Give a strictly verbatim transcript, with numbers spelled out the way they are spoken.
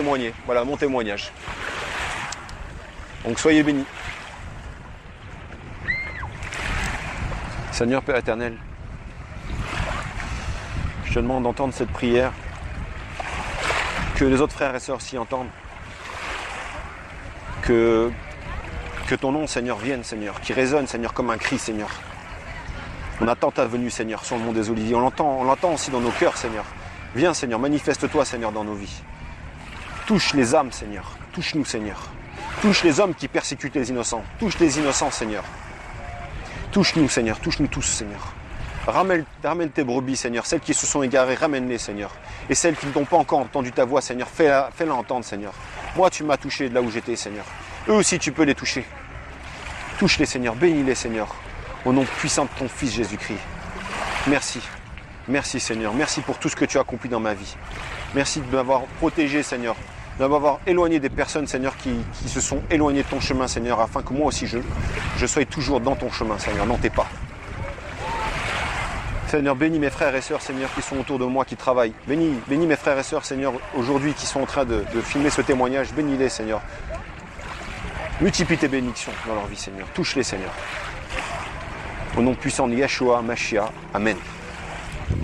Témoigner, voilà mon témoignage. Donc soyez bénis. Seigneur Père éternel, je te demande d'entendre cette prière, que les autres frères et sœurs s'y entendent, que, que ton nom, Seigneur, vienne, Seigneur, qui résonne, Seigneur, comme un cri, Seigneur. On attend ta venue, Seigneur, sur le mont des Oliviers. On l'entend, on l'entend aussi dans nos cœurs, Seigneur. Viens, Seigneur, manifeste-toi, Seigneur, dans nos vies. Touche les âmes, Seigneur. Touche-nous, Seigneur. Touche les hommes qui persécutent les innocents. Touche les innocents, Seigneur. Touche-nous, Seigneur. Touche-nous tous, Seigneur. Ramène, ramène tes brebis, Seigneur. Celles qui se sont égarées, ramène-les, Seigneur. Et celles qui n'ont pas encore entendu ta voix, Seigneur, fais-la, fais-la entendre, Seigneur. Moi, tu m'as touché de là où j'étais, Seigneur. Eux aussi, tu peux les toucher. Touche-les, Seigneur. Bénis-les, Seigneur. Au nom puissant de ton Fils Jésus-Christ. Merci. Merci, Seigneur. Merci pour tout ce que tu as accompli dans ma vie. Merci de m'avoir protégé, Seigneur. De m'avoir éloigné des personnes, Seigneur, qui, qui se sont éloignées de ton chemin, Seigneur, afin que moi aussi, je, je sois toujours dans ton chemin, Seigneur, dans tes pas. Seigneur, bénis mes frères et sœurs, Seigneur, qui sont autour de moi, qui travaillent. Bénis, bénis mes frères et sœurs, Seigneur, aujourd'hui, qui sont en train de, de filmer ce témoignage. Bénis-les, Seigneur. Multiplie tes bénédictions dans leur vie, Seigneur. Touche-les, Seigneur. Au nom puissant de Yeshua, Mashiach. Amen.